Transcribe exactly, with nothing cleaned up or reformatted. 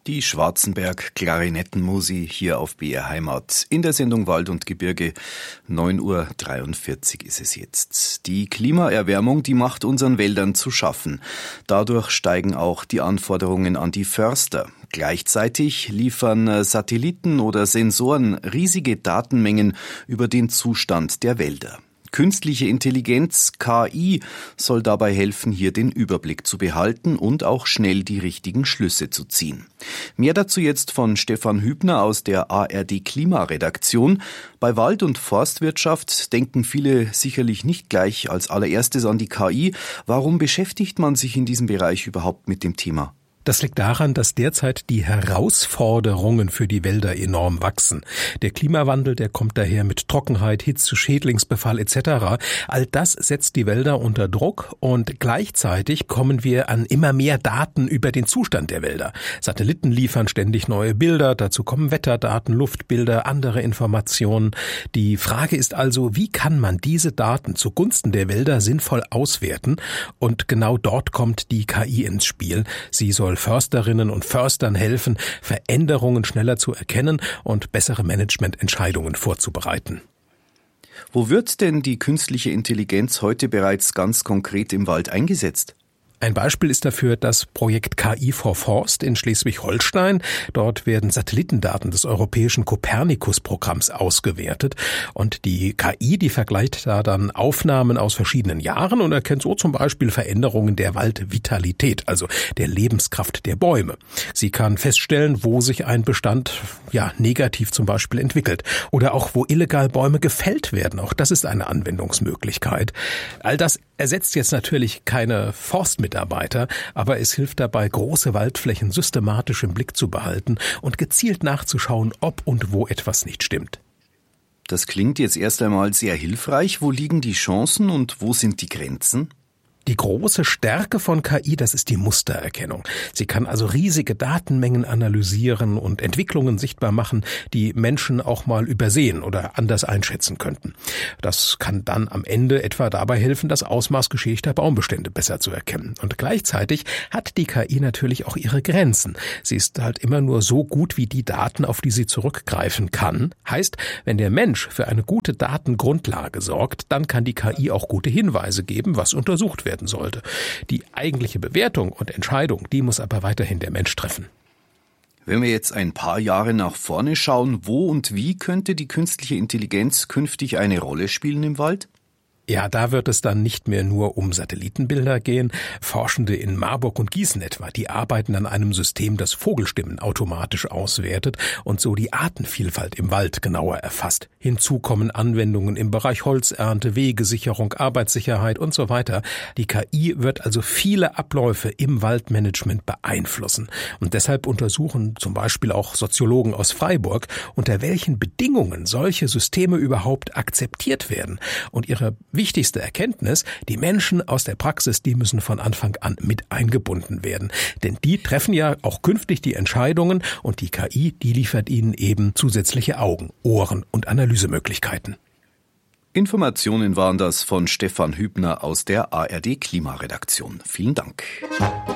Die Schwarzenberg-Klarinettenmusi hier auf B R Heimat. In der Sendung Wald und Gebirge, neun Uhr dreiundvierzig ist es jetzt. Die Klimaerwärmung, die macht unseren Wäldern zu schaffen. Dadurch steigen auch die Anforderungen an die Förster. Gleichzeitig liefern Satelliten oder Sensoren riesige Datenmengen über den Zustand der Wälder. Künstliche Intelligenz, K I, soll dabei helfen, hier den Überblick zu behalten und auch schnell die richtigen Schlüsse zu ziehen. Mehr dazu jetzt von Stefan Hübner aus der A R D Klimaredaktion. Bei Wald- und Forstwirtschaft denken viele sicherlich nicht gleich als allererstes an die K I. Warum beschäftigt man sich in diesem Bereich überhaupt mit dem Thema? Das liegt daran, dass derzeit die Herausforderungen für die Wälder enorm wachsen. Der Klimawandel, der kommt daher mit Trockenheit, Hitze, Schädlingsbefall et cetera. All das setzt die Wälder unter Druck und gleichzeitig kommen wir an immer mehr Daten über den Zustand der Wälder. Satelliten liefern ständig neue Bilder, dazu kommen Wetterdaten, Luftbilder, andere Informationen. Die Frage ist also, wie kann man diese Daten zugunsten der Wälder sinnvoll auswerten? Und genau dort kommt die K I ins Spiel. Sie soll Försterinnen und Förstern helfen, Veränderungen schneller zu erkennen und bessere Managemententscheidungen vorzubereiten. Wo wird denn die künstliche Intelligenz heute bereits ganz konkret im Wald eingesetzt? Ein Beispiel ist dafür das Projekt K I for Forst in Schleswig-Holstein. Dort werden Satellitendaten des europäischen Copernicus-Programms ausgewertet und die K I, die vergleicht da dann Aufnahmen aus verschiedenen Jahren und erkennt so zum Beispiel Veränderungen der Waldvitalität, also der Lebenskraft der Bäume. Sie kann feststellen, wo sich ein Bestand ja negativ zum Beispiel entwickelt oder auch wo illegal Bäume gefällt werden. Auch das ist eine Anwendungsmöglichkeit. All das ersetzt jetzt natürlich keine Forstmitarbeiter, aber es hilft dabei, große Waldflächen systematisch im Blick zu behalten und gezielt nachzuschauen, ob und wo etwas nicht stimmt. Das klingt jetzt erst einmal sehr hilfreich. Wo liegen die Chancen und wo sind die Grenzen? Die große Stärke von K I, das ist die Mustererkennung. Sie kann also riesige Datenmengen analysieren und Entwicklungen sichtbar machen, die Menschen auch mal übersehen oder anders einschätzen könnten. Das kann dann am Ende etwa dabei helfen, das Ausmaß geschädigter Baumbestände besser zu erkennen. Und gleichzeitig hat die K I natürlich auch ihre Grenzen. Sie ist halt immer nur so gut wie die Daten, auf die sie zurückgreifen kann. Heißt, wenn der Mensch für eine gute Datengrundlage sorgt, dann kann die K I auch gute Hinweise geben, was untersucht wird. Werden sollte. Die eigentliche Bewertung und Entscheidung, die muss aber weiterhin der Mensch treffen. Wenn wir jetzt ein paar Jahre nach vorne schauen, wo und wie könnte die künstliche Intelligenz künftig eine Rolle spielen im Wald? Ja, da wird es dann nicht mehr nur um Satellitenbilder gehen. Forschende in Marburg und Gießen etwa, die arbeiten an einem System, das Vogelstimmen automatisch auswertet und so die Artenvielfalt im Wald genauer erfasst. Hinzu kommen Anwendungen im Bereich Holzernte, Wegesicherung, Arbeitssicherheit und so weiter. Die K I wird also viele Abläufe im Waldmanagement beeinflussen. Und deshalb untersuchen zum Beispiel auch Soziologen aus Freiburg, unter welchen Bedingungen solche Systeme überhaupt akzeptiert werden. Und ihre wichtigste Erkenntnis, die Menschen aus der Praxis, die müssen von Anfang an mit eingebunden werden. Denn die treffen ja auch künftig die Entscheidungen und die K I, die liefert ihnen eben zusätzliche Augen, Ohren und Analysemöglichkeiten. Informationen waren das von Stefan Hübner aus der A R D Klimaredaktion. Vielen Dank.